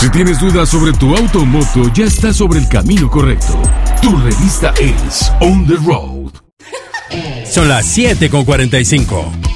Si tienes dudas sobre tu auto o moto, ya estás sobre el camino correcto. Tu revista es On The Road. Son las 7:45.